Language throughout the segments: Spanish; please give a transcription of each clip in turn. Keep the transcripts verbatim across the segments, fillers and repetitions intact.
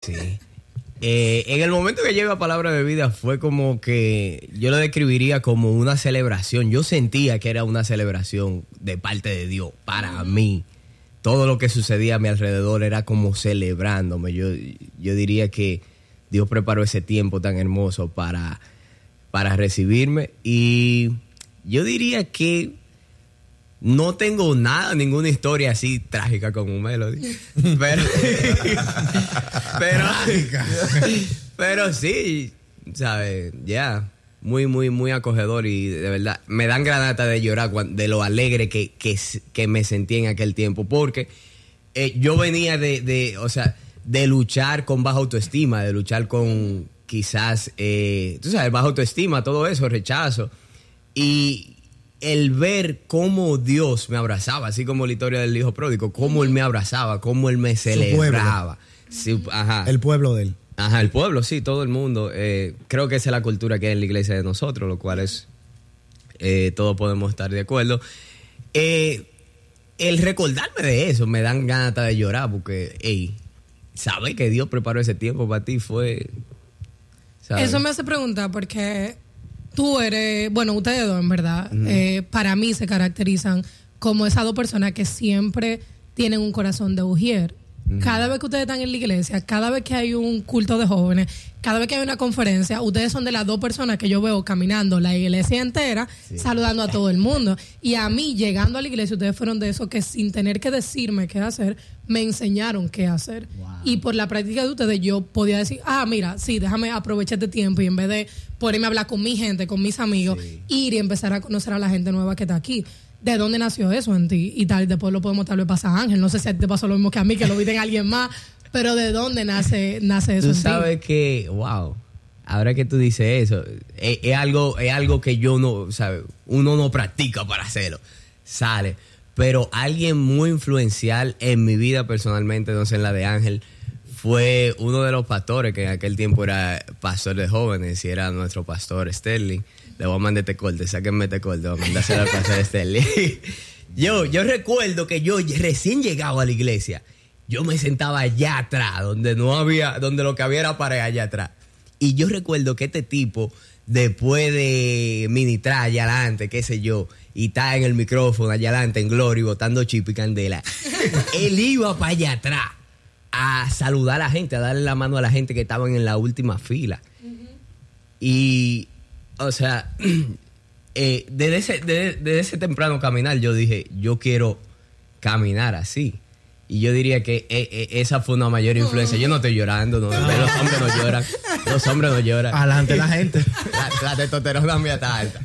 Sí. Eh, en el momento que llegó a Palabra de Vida fue como que yo lo describiría como una celebración. Yo sentía que era una celebración de parte de Dios para mí. Todo lo que sucedía a mi alrededor era como celebrándome. Yo, yo diría que Dios preparó ese tiempo tan hermoso para, para recibirme. Y yo diría que no tengo nada, ninguna historia así trágica como un Melody. Pero, pero, pero sí, ¿sabes? Ya, yeah, muy, muy, muy acogedor y de verdad me dan ganas de llorar cuando, de lo alegre que, que, que me sentí en aquel tiempo. Porque eh, yo venía de, de, o sea, de luchar con baja autoestima, de luchar con quizás, eh, tú sabes, baja autoestima, todo eso, rechazo. Y el ver cómo Dios me abrazaba, así como la historia del hijo pródigo, cómo él me abrazaba, cómo él me celebraba. Sí, ajá. El pueblo de él. Ajá, el pueblo, sí, todo el mundo. Eh, creo que esa es la cultura que hay en la iglesia de nosotros, lo cual es, eh, todos podemos estar de acuerdo. Eh, el recordarme de eso me dan ganas de llorar porque, hey, ¿sabes que Dios preparó ese tiempo para ti? Fue, ¿sabes? Eso me hace preguntar porque tú eres, bueno, ustedes dos en verdad, uh-huh. eh, para mí se caracterizan como esas dos personas que siempre tienen un corazón de ujier. Uh-huh. Cada vez que ustedes están en la iglesia, cada vez que hay un culto de jóvenes, cada vez que hay una conferencia, ustedes son de las dos personas que yo veo caminando la iglesia entera, sí, saludando a todo el mundo. Y a mí, llegando a la iglesia, ustedes fueron de esos que sin tener que decirme qué hacer, me enseñaron qué hacer. Wow. Y por la práctica de ustedes, yo podía decir, ah, mira, sí, déjame aprovechar este tiempo y en vez de ponerme a hablar con mi gente, con mis amigos, sí, ir y empezar a conocer a la gente nueva que está aquí. ¿De dónde nació eso en ti? Y tal, después lo podemos tal vez pasar a Ángel. No sé si a ti te pasó lo mismo que a mí, que lo viste en alguien más, pero ¿de dónde nace, nace eso? Tú sabes que, wow, ahora que tú dices eso, es, es algo, es algo que yo no, ¿sabes? Uno no practica para hacerlo, sale. Pero alguien muy influencial en mi vida personalmente, no sé, en la de Ángel, fue uno de los pastores que en aquel tiempo era pastor de jóvenes y era nuestro pastor Sterling. Le voy a mandar este corte, sáquenme este corte, voy a mandárselo al pastor Sterling. yo, yo recuerdo que yo recién llegado a la iglesia, yo me sentaba allá atrás, donde no había, donde lo que había era pared allá atrás. Y yo recuerdo que este tipo, después de ministrar allá adelante, qué sé yo, y está en el micrófono allá adelante en Glory, botando chip y candela, él iba para allá atrás a saludar a la gente, a darle la mano a la gente que estaban en la última fila. Uh-huh. Y, o sea, eh, desde, ese, desde, desde ese temprano caminar yo dije, yo quiero caminar así. Y yo diría que eh, eh, esa fue una mayor influencia. Yo no estoy llorando, no, no. Los hombres no lloran. Los hombres no lloran. Adelante la gente. La, la testosterona mía está alta.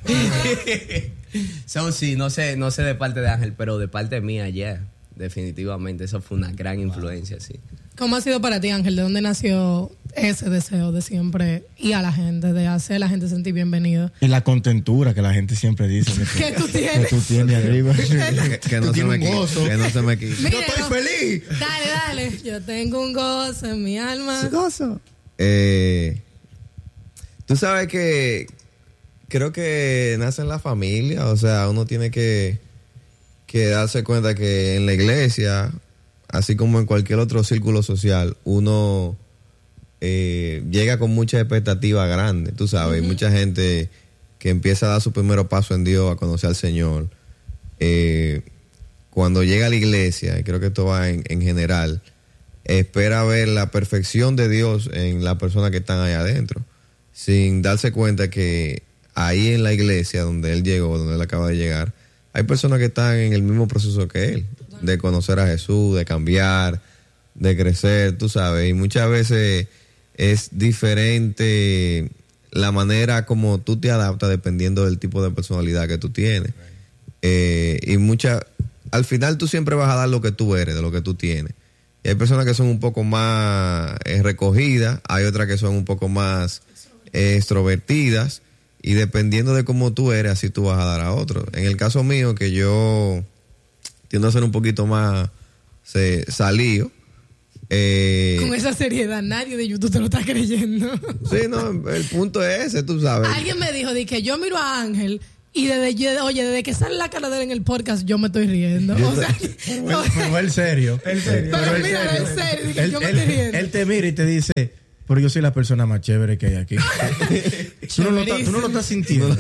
So, sí, no sé, no sé de parte de Ángel, pero de parte mía, ya. Yeah, definitivamente, eso fue una gran influencia, sí. ¿Cómo ha sido para ti, Ángel? ¿De dónde nació ese deseo de siempre ir a la gente, de hacer a la gente sentir bienvenido? Y la contentura que la gente siempre dice. Que, ¿Qué tú tienes? Que tú tienes arriba. que, que, no se me quite, que no se me quite. Yo estoy feliz. Dale, dale. Yo tengo un gozo en mi alma. Gozo. Eh, tú sabes que creo que nace en la familia. O sea, uno tiene que, que darse cuenta que en la iglesia, así como en cualquier otro círculo social, uno eh, llega con mucha expectativa grande, tú sabes, uh-huh. Hay mucha gente que empieza a dar su primer paso en Dios, a conocer al Señor. Eh, cuando llega a la iglesia, y creo que esto va en, en general, espera ver la perfección de Dios en las personas que están ahí adentro, sin darse cuenta que ahí en la iglesia donde él llegó, donde él acaba de llegar, hay personas que están en el mismo proceso que él, de conocer a Jesús, de cambiar, de crecer, tú sabes, y muchas veces es diferente la manera como tú te adaptas dependiendo del tipo de personalidad que tú tienes. Eh, y muchas, al final tú siempre vas a dar lo que tú eres, de lo que tú tienes. Y hay personas que son un poco más eh, recogidas, hay otras que son un poco más eh, extrovertidas, y dependiendo de cómo tú eres, así tú vas a dar a otros. En el caso mío, que yo tiendo a ser un poquito más se, salido. Eh, Con esa seriedad, nadie de YouTube te lo está creyendo. Sí, no, el punto es ese, tú sabes. Alguien me dijo de que yo miro a Ángel Y desde, yo- oye, desde que sale la cara de él en el podcast, yo me estoy riendo. O sea, Pero, pero él serio. Él serio. Pero él mira, serio. en serio, dije, Él, yo me él- estoy riendo. él te mira y te dice, pero yo soy la persona más chévere que hay aquí. tú, no lo estás, tú no lo estás sintiendo.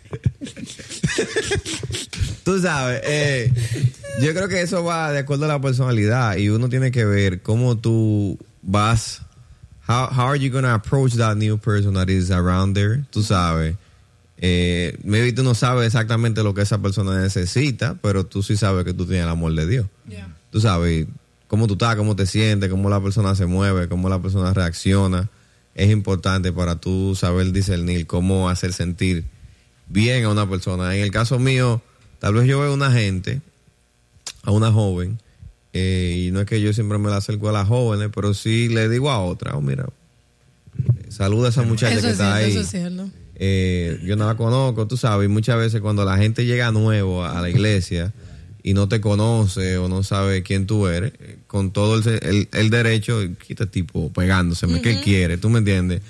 Tú sabes, eh, yo creo que eso va de acuerdo a la personalidad y uno tiene que ver cómo tú vas, how, how are you going to approach that new person that is around there, tú sabes. Eh, maybe tú no sabes exactamente lo que esa persona necesita, pero tú sí sabes que tú tienes el amor de Dios. Yeah. Tú sabes cómo tú estás, cómo te sientes, cómo la persona se mueve, cómo la persona reacciona. Es importante para tú saber discernir cómo hacer sentir bien a una persona. En el caso mío, tal vez yo veo a una gente, a una joven, eh, y no es que yo siempre me la acerco a las jóvenes, pero sí le digo a otra, oh, mira, saluda a esa muchacha Eso que es está cierto, ahí. eso es cierto. Eh, yo no la conozco, tú sabes, y muchas veces cuando la gente llega nuevo a la iglesia y no te conoce o no sabe quién tú eres, eh, con todo el, el, el derecho, quita tipo pegándoseme, que él quiere, ¿tú me entiendes?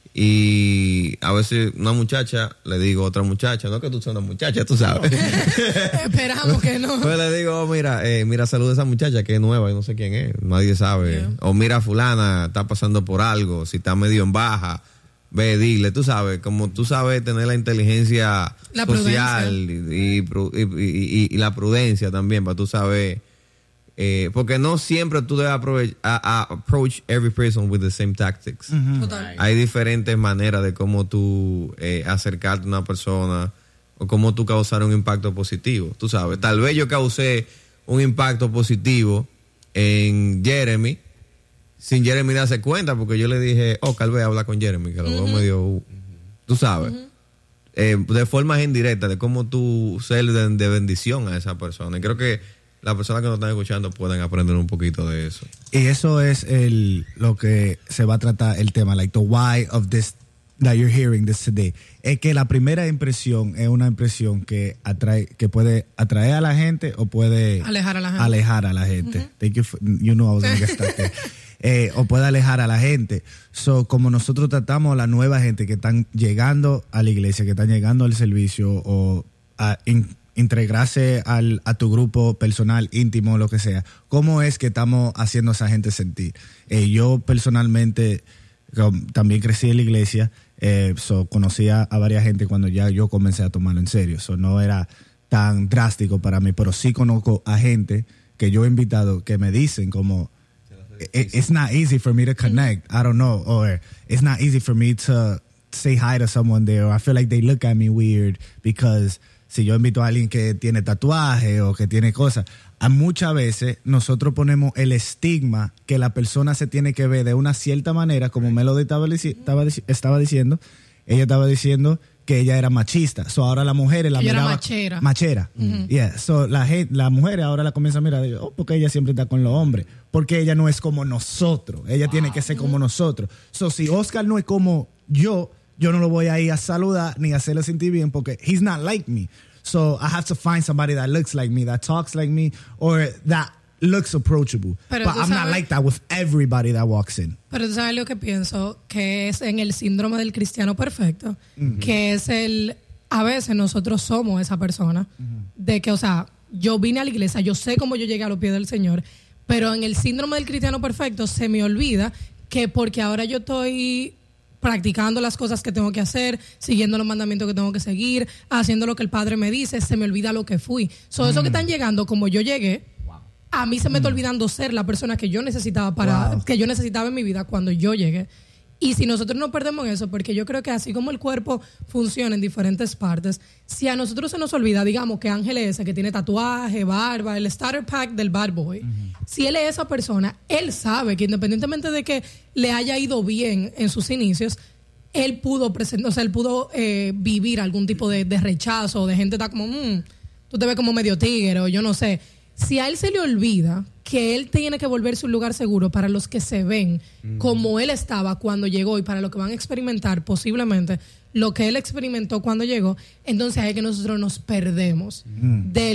Y a veces una muchacha, le digo a otra muchacha, no que tú seas una muchacha, tú sabes. Esperamos que no. Pues le digo, oh, mira, eh, mira, saluda a esa muchacha que es nueva y no sé quién es, nadie sabe. Yeah. O mira, fulana, está pasando por algo, si está medio en baja, ve, dile, tú sabes, como tú sabes tener la inteligencia La social y, y, y- y- y la prudencia también, para tú saber, eh, porque no siempre tú debes aprove- a- a approach every person with the same tactics. Total. Hay diferentes maneras de cómo tú eh, acercarte a una persona o cómo tú causar un impacto positivo. Tú sabes, tal vez yo causé un impacto positivo en Jeremy sin Jeremy darse cuenta, porque yo le dije, oh, tal vez habla con Jeremy, que lo veo medio... uh, tú sabes, eh, de formas indirectas, de cómo tú ser de, de bendición a esa persona. Y creo que las personas que nos están escuchando pueden aprender un poquito de eso. Y eso es el lo que se va a tratar el tema, like the why of this that you're hearing this today. Es que la primera impresión es una impresión que atrae, que puede atraer a la gente o puede Alejar a la gente. alejar a la gente. Thank you for- you know I was gonna get stuck there. Eh, o puede alejar a la gente. So, como nosotros tratamos a la nueva gente que están llegando a la iglesia, que están llegando al servicio o a in- integrarse al, a tu grupo personal, íntimo, lo que sea, ¿cómo es que estamos haciendo a esa gente sentir? Eh, yo personalmente com- también crecí en la iglesia, eh, so, conocía a varias gente cuando ya yo comencé a tomarlo en serio. So, no era tan drástico para mí, pero sí conozco a gente que yo he invitado que me dicen como it, it's not easy for me to connect. I don't know, or it's not easy for me to say hi to someone there, or I feel like they look at me weird because si yo invito a alguien que tiene tatuaje o que tiene cosas, a muchas veces nosotros ponemos el estigma que la persona se tiene que ver de una cierta manera, como Melody estaba, dici- estaba, dici- estaba diciendo, ella estaba diciendo que ella era machista. So ahora las mujeres la Ella era miraba machera. machera. Yeah. So la gen- las mujeres ahora la comienzan a mirar, oh, porque ella siempre está con los hombres, porque ella no es como nosotros, ella tiene que ser como nosotros. So si Oscar no es como yo, yo no lo voy a ir a saludar ni a hacerle sentir bien porque he's not like me. So I have to find somebody that looks like me, that talks like me, or that looks approachable. Pero But tú I'm not sabes- like that with everybody that walks in. Pero tú sabes lo que pienso, que es en el síndrome del cristiano perfecto, que es el, a veces nosotros somos esa persona, de que, o sea, yo vine a la iglesia, yo sé cómo yo llegué a los pies del Señor, pero en el síndrome del cristiano perfecto se me olvida que porque ahora yo estoy practicando las cosas que tengo que hacer, siguiendo los mandamientos que tengo que seguir, haciendo lo que el Padre me dice, se me olvida lo que fui. So, eso que están llegando, como yo llegué, a mí se me está olvidando ser la persona que yo necesitaba para Wow. que yo necesitaba en mi vida cuando yo llegué. Y si nosotros no perdemos eso, porque yo creo que así como el cuerpo funciona en diferentes partes, si a nosotros se nos olvida, digamos que Ángel es ese que tiene tatuaje, barba, el starter pack del bad boy, si él es esa persona, él sabe que independientemente de que le haya ido bien en sus inicios, él pudo presentar, o sea, él pudo eh, vivir algún tipo de, de rechazo, o de gente está como, mmm, tú te ves como medio tigre, o yo no sé. Si a él se le olvida que él tiene que volverse un lugar seguro para los que se ven como él estaba cuando llegó y para los que van a experimentar posiblemente lo que él experimentó cuando llegó, entonces ahí es que nosotros nos perdemos del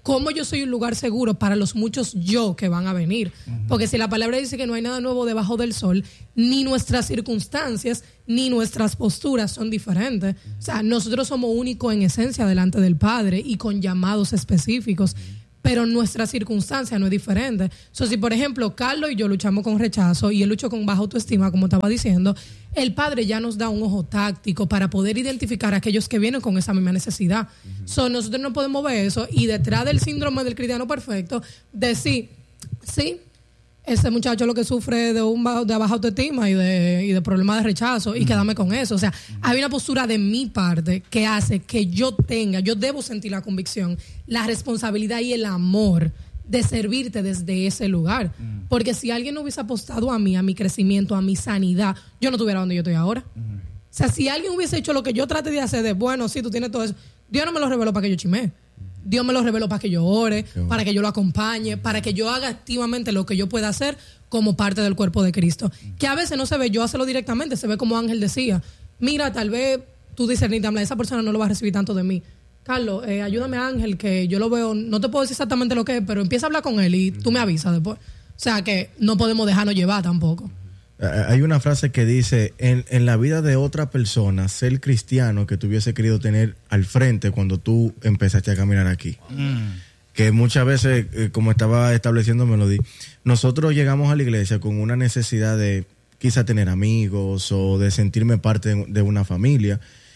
cómo yo soy un lugar seguro para los muchos yo que van a venir. Uh-huh. Porque si la palabra dice que no hay nada nuevo debajo del sol, ni nuestras circunstancias, ni nuestras posturas son diferentes. Uh-huh. O sea, nosotros somos únicos en esencia delante del Padre y con llamados específicos. Uh-huh. Pero nuestra circunstancia no es diferente. So, si, por ejemplo, Carlos y yo luchamos con rechazo y él luchó con baja autoestima, como estaba diciendo, el Padre ya nos da un ojo táctico para poder identificar a aquellos que vienen con esa misma necesidad. Uh-huh. So, nosotros no podemos ver eso y detrás del síndrome del cristiano perfecto, decir, sí, ese muchacho lo que sufre de un bajo, de baja autoestima y de, y de problemas de rechazo, y uh-huh. quedarme con eso. O sea, uh-huh. hay una postura de mi parte que hace que yo tenga, yo debo sentir la convicción, la responsabilidad y el amor de servirte desde ese lugar. Uh-huh. Porque si alguien no hubiese apostado a mí, a mi crecimiento, a mi sanidad, yo no estuviera donde yo estoy ahora. Uh-huh. O sea, si alguien hubiese hecho lo que yo traté de hacer, de bueno, sí, tú tienes todo eso, Dios no me lo reveló para que yo chimé. Dios me lo reveló para que yo ore, para que yo lo acompañe, para que yo haga activamente lo que yo pueda hacer como parte del cuerpo de Cristo. Que a veces no se ve yo hacerlo directamente, se ve como Ángel decía. Mira, tal vez tú discerniste, esa persona no lo va a recibir tanto de mí. Carlos, eh, ayúdame a Ángel, que yo lo veo, no te puedo decir exactamente lo que es, pero empieza a hablar con él y tú me avisas después. O sea que no podemos dejarnos llevar tampoco. Hay una frase que dice, en, en la vida de otra persona, ser cristiano que tú hubiese querido tener al frente cuando tú empezaste a caminar aquí. Mm. Que muchas veces, eh, como estaba estableciendo Melody, nosotros llegamos a la iglesia con una necesidad de quizá tener amigos o de sentirme parte de, de una familia,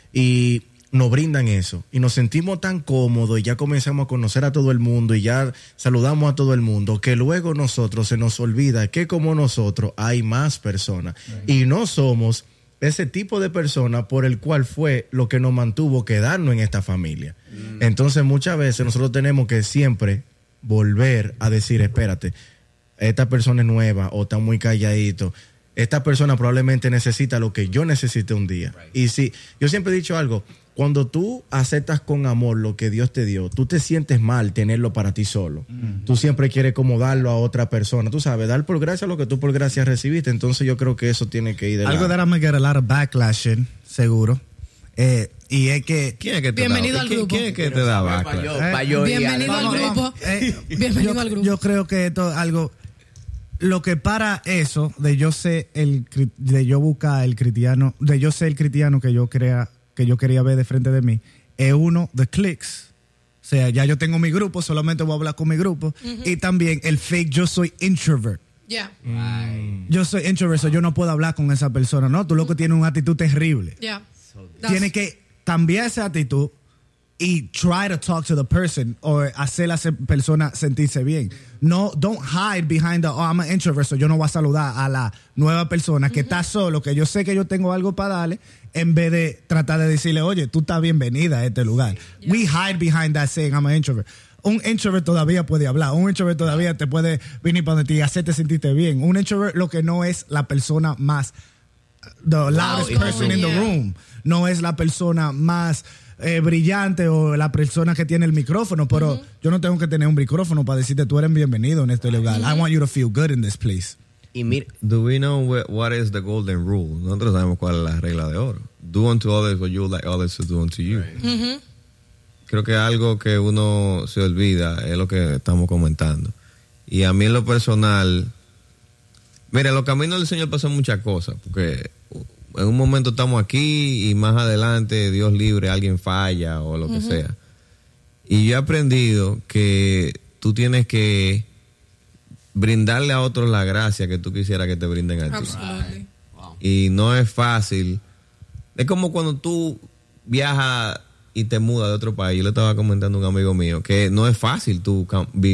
y nos brindan eso y nos sentimos tan cómodos y ya comenzamos a conocer a todo el mundo y ya saludamos a todo el mundo, que luego nosotros se nos olvida que como nosotros hay más personas. Right. Y no somos ese tipo de persona por el cual fue lo que nos mantuvo quedarnos en esta familia. Mm. Entonces muchas veces nosotros tenemos que siempre volver a decir, espérate, esta persona es nueva o está muy calladito. Esta persona probablemente necesita lo que yo necesité un día. Right. Y si, yo siempre he dicho algo, cuando tú aceptas con amor lo que Dios te dio, tú te sientes mal tenerlo para ti solo. Mm. Tú siempre quieres como darlo a otra persona. Tú sabes, dar por gracia lo que tú por gracia recibiste. Entonces yo creo que eso tiene que ir de algo lado. That I'm gonna get a lot of backlash in, seguro. Eh, y es que... ¿Quién es que te Bienvenido da, al ¿quién, grupo. ¿Quién es que te da backlash? Eh, Bienvenido al grupo. Eh, Bienvenido yo, al grupo. Yo creo que esto es algo... Lo que para eso, de yo ser el... De yo buscar el cristiano... De yo ser el cristiano que yo crea... Que yo quería ver de frente de mí... Es uno, the cliques. O sea, ya yo tengo mi grupo, solamente voy a hablar con mi grupo. Uh-huh. Y también el fake, yo soy introvert. Yeah. Mm. Yo soy introvert, so yo no puedo hablar con esa persona. No, tú lo que tienes una actitud terrible. Yeah. Tienes que cambiar esa actitud y try to talk to the person o hacer a esa persona sentirse bien. No, don't hide behind the, oh, I'm an introvert, so yo no voy a saludar a la nueva persona que uh-huh. está solo, que yo sé que yo tengo algo para darle, en vez de tratar de decirle, oye, tú estás bienvenida a este lugar. Yeah. We hide behind that saying, I'm an introvert. Un introvert todavía puede hablar. Un introvert todavía te puede venir para donde ti y hacerte sentirte bien. Un introvert lo que no es la persona más, the loudest wow, person in the yeah. room. No es la persona más eh, brillante o la persona que tiene el micrófono, pero uh-huh. yo no tengo que tener un micrófono para decirte tú eres bienvenido en este lugar. Uh-huh. I want you to feel good in this place. Y mira, do we know what, what is the golden rule? Nosotros sabemos cuál es la regla de oro. Do unto others what you would like others to do unto you. Right. Uh-huh. Creo que algo que uno se olvida es lo que estamos comentando. Y a mí en lo personal, mira, en los caminos del Señor pasan muchas cosas, porque en un momento estamos aquí y más adelante, Dios libre, alguien falla o lo uh-huh. que sea. Y yo he aprendido que tú tienes que brindarle a otros la gracia que tú quisieras que te brinden a ti. Absolutely. Wow. Y no es fácil. Es como cuando tú viajas y te mudas de otro país. Yo le estaba comentando a un amigo mío que no es fácil tú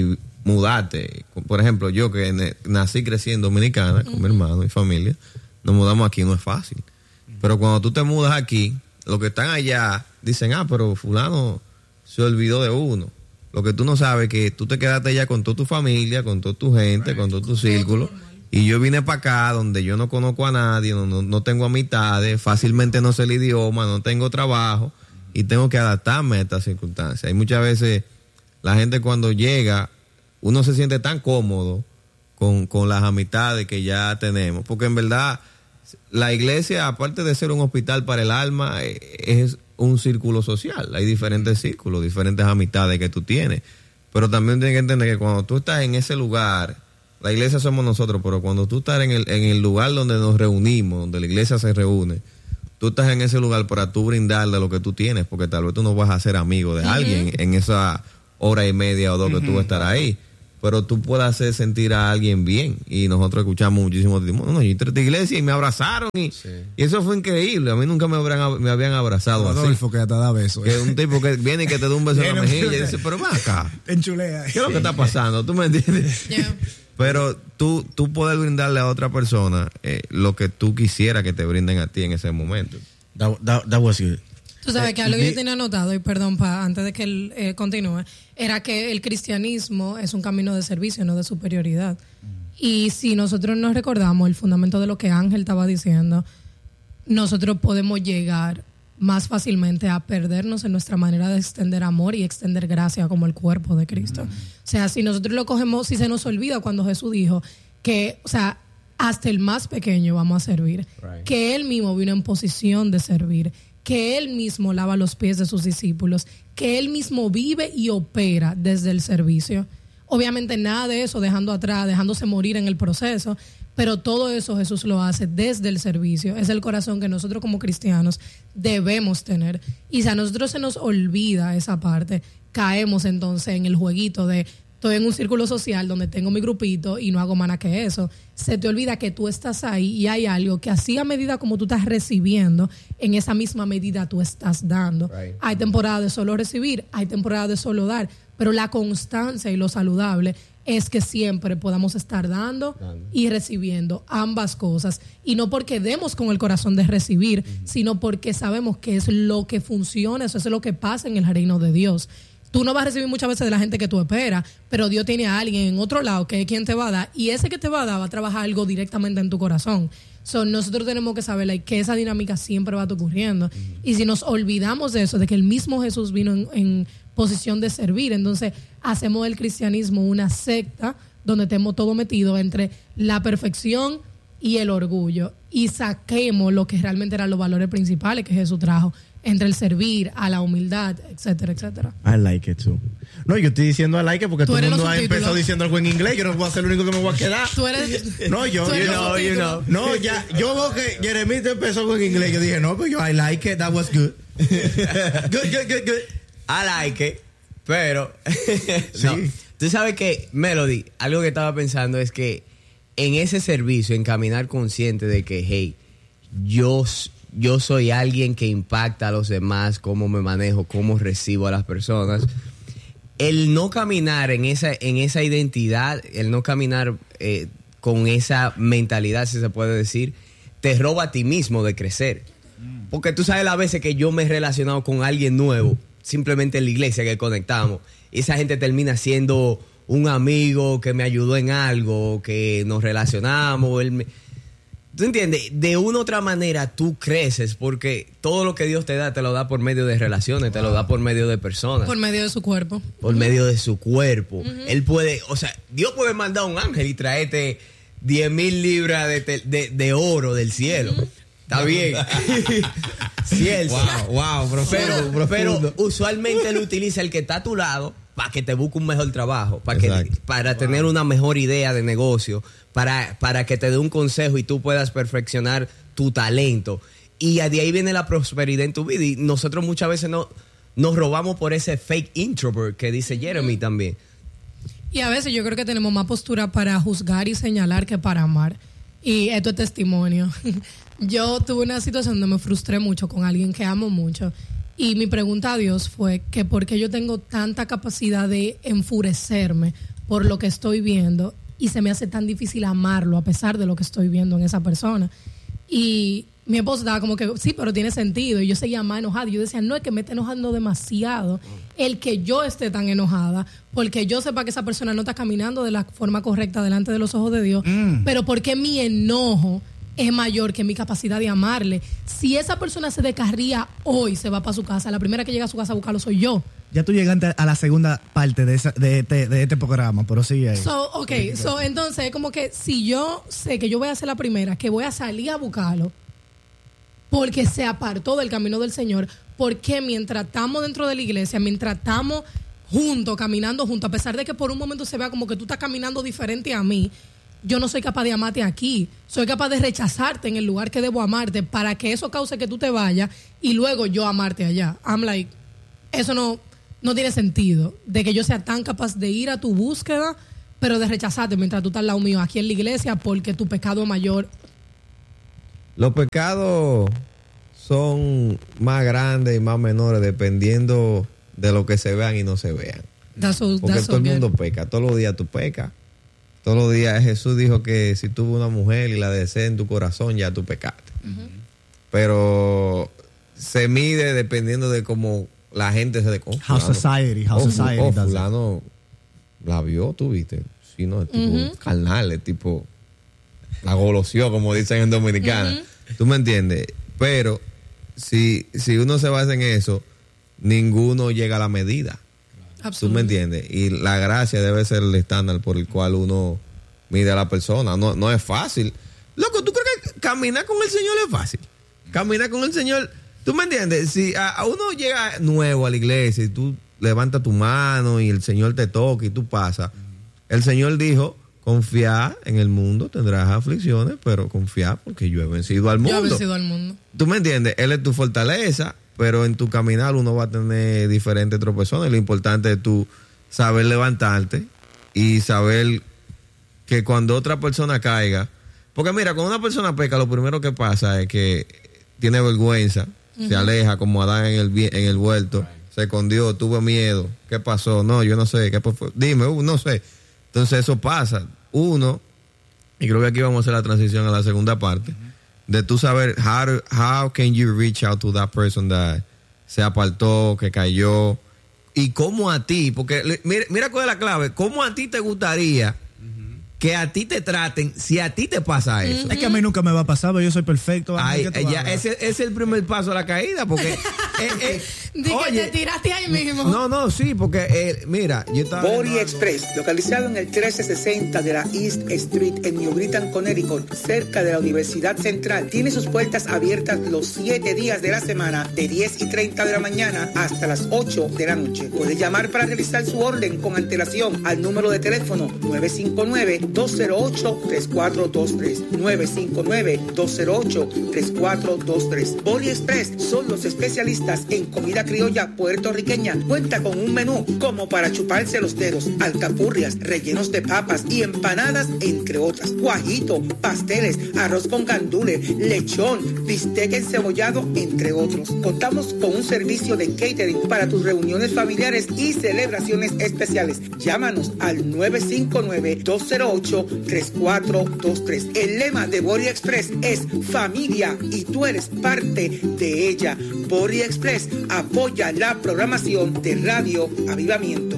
mudarte. Por ejemplo, yo que nací crecí en Dominicana con uh-huh. mi hermano, mi familia, nos mudamos aquí, no es fácil. Uh-huh. Pero cuando tú te mudas aquí, los que están allá dicen, ah, pero fulano se olvidó de uno. Lo que tú no sabes es que tú te quedaste allá con toda tu familia, con toda tu gente, right. con todo tu círculo. Y yo vine para acá donde yo no conozco a nadie, no, no, no tengo amistades, fácilmente no sé el idioma, no tengo trabajo y tengo que adaptarme a estas circunstancias. Y muchas veces la gente cuando llega, uno se siente tan cómodo con, con las amistades que ya tenemos. Porque en verdad la iglesia, aparte de ser un hospital para el alma, es un círculo social. Hay diferentes círculos, diferentes amistades que tú tienes. Pero también tienes que entender que cuando tú estás en ese lugar, la iglesia somos nosotros, pero cuando tú estás en el, en el lugar donde nos reunimos, donde la iglesia se reúne, tú estás en ese lugar para tú brindarle lo que tú tienes, porque tal vez tú no vas a ser amigo de uh-huh. alguien en esa hora y media o dos uh-huh. que tú vas a estar ahí. Pero tú puedes hacer sentir a alguien bien. Y nosotros escuchamos muchísimo. No, no, yo entré a esta iglesia y me abrazaron. Y, sí. y eso fue increíble. A mí nunca me, habrán, me habían abrazado Adolfo, así. que te da besos. Que un tipo que viene y que te da un beso en la mejilla y dice, pero va acá. Te enchulea. ¿Qué es lo que está pasando? ¿Tú me entiendes? Yeah. Pero tú, tú poder brindarle a otra persona eh, lo que tú quisieras que te brinden a ti en ese momento. That, that, that was good. Tú sabes que algo que yo tenía anotado, y perdón, pa, antes de que él eh, continúe, era que el cristianismo es un camino de servicio, no de superioridad. Y si nosotros nos recordamos el fundamento de lo que Ángel estaba diciendo, nosotros podemos llegar más fácilmente a perdernos en nuestra manera de extender amor y extender gracia como el cuerpo de Cristo. O sea, si nosotros lo cogemos, si se nos olvida cuando Jesús dijo que, o sea, hasta el más pequeño vamos a servir, right. que Él mismo vino en posición de servir, que Él mismo lava los pies de sus discípulos, que Él mismo vive y opera desde el servicio. Obviamente nada de eso dejando atrás, dejándose morir en el proceso, pero todo eso Jesús lo hace desde el servicio. Es el corazón que nosotros como cristianos debemos tener. Y si a nosotros se nos olvida esa parte, caemos entonces en el jueguito de estoy en un círculo social donde tengo mi grupito y no hago más nada que eso. Se te olvida que tú estás ahí y hay algo que así a medida como tú estás recibiendo, en esa misma medida tú estás dando. Right. Hay temporada de solo recibir, hay temporada de solo dar, pero la constancia y lo saludable es que siempre podamos estar dando y recibiendo ambas cosas. Y no porque demos con el corazón de recibir, uh-huh. sino porque sabemos que es lo que funciona, eso es lo que pasa en el reino de Dios. Tú no vas a recibir muchas veces de la gente que tú esperas, pero Dios tiene a alguien en otro lado que es quien te va a dar, y ese que te va a dar va a trabajar algo directamente en tu corazón. So, nosotros tenemos que saber like, que esa dinámica siempre va a estar ocurriendo. Uh-huh. Y si nos olvidamos de eso, de que el mismo Jesús vino en, en posición de servir, entonces hacemos del cristianismo una secta donde tenemos todo metido entre la perfección y el orgullo, y saquemos lo que realmente eran los valores principales que Jesús trajo, entre el servir, a la humildad, etcétera, etcétera. I like it too. No, yo estoy diciendo I like it porque todo el mundo ha empezado diciendo algo en inglés. Yo no puedo ser el único que me voy a quedar. Tú eres... No, yo... You know, you know. No, ya... Yo veo que Jeremita empezó con inglés. Yo dije, no, pues yo I like it. That was good. Good, good, good, good. I like it. Pero... Sí. No. Tú sabes que, Melody, algo que estaba pensando es que en ese servicio, en caminar consciente de que, hey, yo... yo soy alguien que impacta a los demás, cómo me manejo, cómo recibo a las personas. El no caminar en esa, en esa identidad, el no caminar eh, con esa mentalidad, si se puede decir, te roba a ti mismo de crecer. Porque tú sabes las veces que yo me he relacionado con alguien nuevo, simplemente en la iglesia que conectamos, esa gente termina siendo un amigo que me ayudó en algo, que nos relacionamos, él me... ¿Tú entiendes? De una u otra manera tú creces porque todo lo que Dios te da, te lo da por medio de relaciones, wow. te lo da por medio de personas. Por medio de su cuerpo. Por uh-huh. medio de su cuerpo. Uh-huh. Él puede, o sea, Dios puede mandar a un ángel y traerte diez mil libras de, te, de, de oro del cielo. Uh-huh. Está bien. Sí, él wow, wow, profundo, pero, profundo. pero usualmente él utiliza el que está a tu lado para que te busque un mejor trabajo, para, que, para wow. tener una mejor idea de negocio, para, para que te dé un consejo y tú puedas perfeccionar tu talento. Y de ahí viene la prosperidad en tu vida. Y nosotros muchas veces no, nos robamos por ese fake introvert que dice Jeremy también. Y a veces yo creo que tenemos más postura para juzgar y señalar que para amar. Y esto es testimonio. Yo tuve una situación donde me frustré mucho con alguien que amo mucho. Y mi pregunta a Dios fue que por qué yo tengo tanta capacidad de enfurecerme por lo que estoy viendo y se me hace tan difícil amarlo a pesar de lo que estoy viendo en esa persona. Y mi esposo estaba como que, sí, pero tiene sentido. Y yo seguía más enojada. Y yo decía, no, es que me está enojando demasiado el que yo esté tan enojada, porque yo sepa que esa persona no está caminando de la forma correcta delante de los ojos de Dios. Mm. Pero porque mi enojo es mayor que mi capacidad de amarle. Si esa persona se descarría hoy, se va para su casa. La primera que llega a su casa a buscarlo soy yo. Ya tú llegaste a la segunda parte de, esa, de, este, de este programa, pero sigue ahí. So, ok, so, entonces como que si yo sé que yo voy a ser la primera, que voy a salir a buscarlo, porque se apartó del camino del Señor, porque mientras estamos dentro de la iglesia, mientras estamos juntos, caminando juntos, a pesar de que por un momento se vea como que tú estás caminando diferente a mí, yo no soy capaz de amarte aquí. Soy capaz de rechazarte en el lugar que debo amarte para que eso cause que tú te vayas y luego yo amarte allá. I'm like, eso no, no tiene sentido. De que yo sea tan capaz de ir a tu búsqueda, pero de rechazarte mientras tú estás al lado mío aquí en la iglesia porque tu pecado es mayor. Los pecados son más grandes y más menores dependiendo de lo que se vean y no se vean. That's so, Porque that's todo so el mundo good. peca. Todos los días tú pecas. Todos los días Jesús dijo que si tuvo una mujer y la deseas en tu corazón, ya tú pecaste. Uh-huh. Pero se mide dependiendo de cómo la gente se de oh, How society, how oh, society oh, does fulano la vio, tú viste. Sí, no, es tipo Uh-huh. carnal, es tipo la golosió, como dicen en Dominicana. Uh-huh. ¿Tú me entiendes? Pero si, si uno se basa en eso, ninguno llega a la medida. ¿Tú me entiendes? Y la gracia debe ser el estándar por el cual uno mide a la persona. No, no es fácil. Loco, ¿tú crees que caminar con el Señor es fácil? Caminar con el Señor, ¿tú me entiendes? Si a, a uno llega nuevo a la iglesia y tú levantas tu mano y el Señor te toca y tú pasas, el Señor dijo, confía en el mundo, tendrás aflicciones, pero confía porque yo he vencido al mundo. Yo he vencido al mundo. ¿Tú me entiendes? Él es tu fortaleza. Pero en tu caminar uno va a tener diferentes tropezones. Lo importante es tú saber levantarte y saber que cuando otra persona caiga, porque mira, cuando una persona peca, lo primero que pasa es que tiene vergüenza, uh-huh. se aleja como Adán en el en el huerto, right. se escondió, tuvo miedo, ¿qué pasó? No, yo no sé, ¿qué fue? Dime, uh, no sé. Entonces eso pasa. Uno, y creo que aquí vamos a hacer la transición a la segunda parte. Uh-huh. De tú saber how, how can you reach out to that person that se apartó, que cayó, y cómo a ti, porque mira, mira cuál es la clave, cómo a ti te gustaría uh-huh. que a ti te traten si a ti te pasa eso. Uh-huh. Es que a mí nunca me va a pasar, pero yo soy perfecto. Ay, ya, ese, ese es el primer paso a la caída, porque... eh, eh, Dije que te tiraste ahí mismo. No, no, sí, porque eh, mira, yo estaba... Body Express, localizado en el trece sesenta de la East Street en New Britain, Connecticut, cerca de la Universidad Central, tiene sus puertas abiertas los siete días de la semana, de diez y treinta de la mañana hasta las ocho de la noche. Puede llamar para realizar su orden con antelación al número de teléfono nueve cinco nueve, dos cero ocho, tres cuatro dos tres, nueve cinco nueve, dos cero ocho, tres cuatro dos tres. Body Express son los especialistas en comida criolla puertorriqueña. Cuenta con un menú como para chuparse los dedos, alcapurrias, rellenos de papas y empanadas, entre otras. Guajito, pasteles, arroz con gandules, lechón, bistec encebollado, entre otros. Contamos con un servicio de catering para tus reuniones familiares y celebraciones especiales. Llámanos al nueve cinco nueve, dos cero ocho, tres cuatro dos tres. El lema de Body Express es familia y tú eres parte de ella. Body Express apoya la programación de Radio Avivamiento.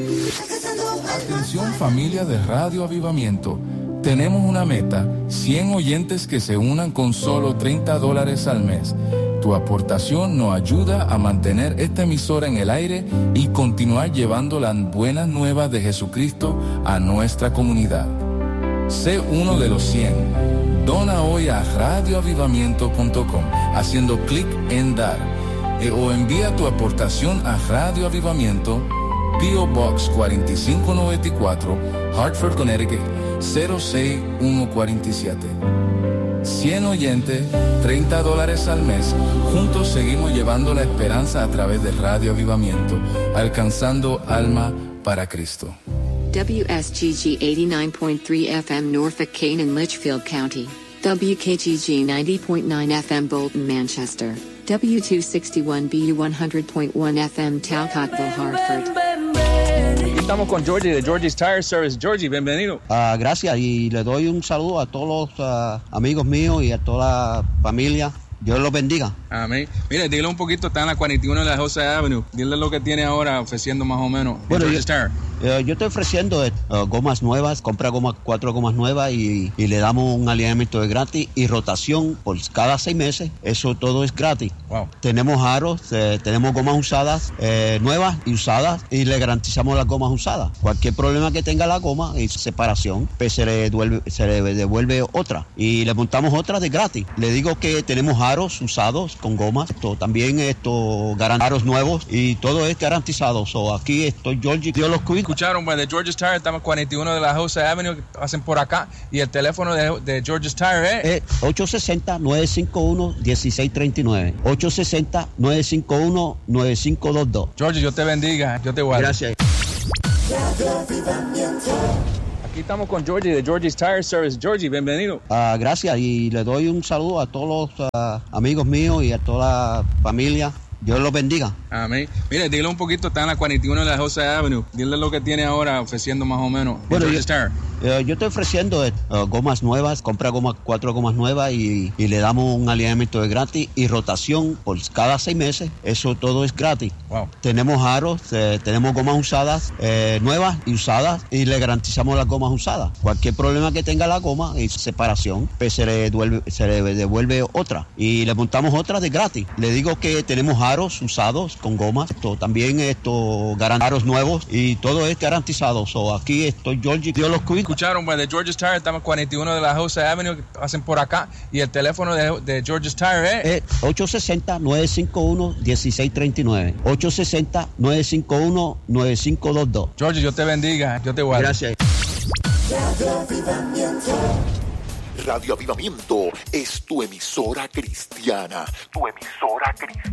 Atención familia de Radio Avivamiento. Tenemos una meta, cien oyentes que se unan con solo treinta dólares al mes. Tu aportación nos ayuda a mantener esta emisora en el aire y continuar llevando las buenas nuevas de Jesucristo a nuestra comunidad. Sé uno de los cien. Dona hoy a radio avivamiento punto com haciendo clic en dar eh, o envía tu aportación a Radio Avivamiento, P O Box cuatro cinco nueve cuatro, Hartford, Connecticut cero seis uno cuatro siete. cien oyentes, treinta dólares al mes. Juntos seguimos llevando la esperanza a través de Radio Avivamiento, alcanzando alma para Cristo. W S G G eighty-nine point three F M Norfolk, Kane and Litchfield County. W K G G ninety point nine F M Bolton, Manchester. W two sixty-one B U one hundred point one F M Talcottville, Hartford. Aquí estamos con Georgie de Georgie's Tire Service. Georgie, bienvenido. Uh, gracias, y le doy un saludo a todos los uh, amigos míos y a toda la familia. Dios los bendiga. Amén. Mire, dile un poquito, está en la cuarenta y uno de la Jose Avenue. Dile lo que tiene ahora ofreciendo más o menos. Bueno, Georgie's yo, Tire. Eh, yo estoy ofreciendo eh, gomas nuevas, compra gomas, cuatro gomas nuevas y, y le damos un alineamiento de gratis y rotación por cada seis meses. Eso todo es gratis. Wow. Tenemos aros, eh, tenemos gomas usadas, eh, nuevas y usadas, y le garantizamos las gomas usadas. Cualquier problema que tenga la goma y separación, pues se le devuelve, se le devuelve otra y le montamos otra de gratis. Le digo que tenemos aros usados con gomas, esto, también esto, garan- aros nuevos y todo es garantizado. So, aquí estoy Georgie, Dios los cuida. Escucharon, pues, de George's Tire, estamos cuarenta y uno de la Jose Avenue, que pasen por acá. Y el teléfono de, de George's Tire es... Eh, ocho seis cero, nueve cinco uno, uno seis tres nueve. ocho seis cero, nueve cinco uno, nueve cinco dos dos. George, yo te bendiga, yo te guardo. Gracias. Aquí estamos con Georgie de George's Tire Service. Georgie, bienvenido. Ah, gracias, y le doy un saludo a todos los ah, amigos míos y a toda la familia. Dios los bendiga. Amén. Mire, dile un poquito, está en la cuarenta y uno de la Jose Avenue. Dile lo que tiene ahora ofreciendo más o menos. Bueno, George's yo- Tire. Eh, yo estoy ofreciendo eh, gomas nuevas, compra gomas, cuatro gomas nuevas y, y le damos un alineamiento de gratis y rotación por cada seis meses. Eso todo es gratis. Wow. Tenemos aros, eh, tenemos gomas usadas, eh, nuevas y usadas, y le garantizamos las gomas usadas. Cualquier problema que tenga la goma y separación, pues se le devuelve, se le devuelve otra y le montamos otra de gratis. Le digo que tenemos aros usados con gomas, esto, también esto, garan- aros nuevos y todo es garantizado. So, aquí estoy Georgie, Dios los cuida. Escucharon, pues, de George's Tire, estamos cuarenta y uno de la Jose Avenue, que pasen por acá. Y el teléfono de, de George's Tire es... Eh, ocho seis cero, nueve cinco uno, uno seis tres nueve. ocho seis cero, nueve cinco uno, nueve cinco dos dos. George, yo te bendiga, yo te guardo. Gracias. Radio Avivamiento es tu emisora cristiana, tu emisora cristiana.